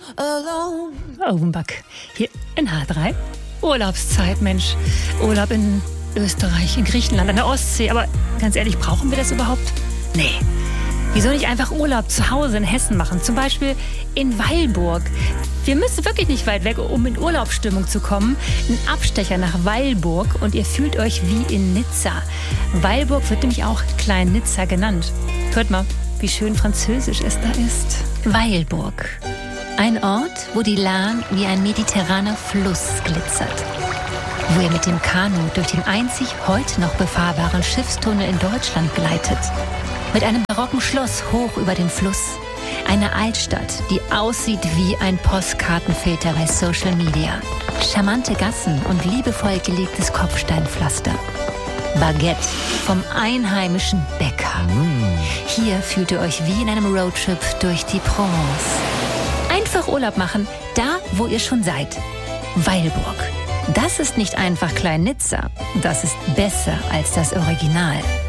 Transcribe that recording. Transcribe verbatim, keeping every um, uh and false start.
Offenbach, hier in H drei. Urlaubszeit, Mensch. Urlaub in Österreich, in Griechenland, an der Ostsee. Aber ganz ehrlich, brauchen wir das überhaupt? Nee. Wieso nicht einfach Urlaub zu Hause in Hessen machen? Zum Beispiel in Weilburg. Wir müssen wirklich nicht weit weg, um in Urlaubsstimmung zu kommen. Ein Abstecher nach Weilburg und ihr fühlt euch wie in Nizza. Weilburg wird nämlich auch Klein-Nizza genannt. Hört mal, wie schön französisch es da ist. Weilburg. Ein Ort, wo die Lahn wie ein mediterraner Fluss glitzert. Wo ihr mit dem Kanu durch den einzig heute noch befahrbaren Schiffstunnel in Deutschland gleitet. Mit einem barocken Schloss hoch über dem Fluss. Eine Altstadt, die aussieht wie ein Postkartenfilter bei Social Media. Charmante Gassen und liebevoll gelegtes Kopfsteinpflaster. Baguette vom einheimischen Bäcker. Hier fühlt ihr euch wie in einem Roadtrip durch die Provence. Einfach Urlaub machen, da wo ihr schon seid. Weilburg. Das ist nicht einfach Klein-Nizza. Das ist besser als das Original.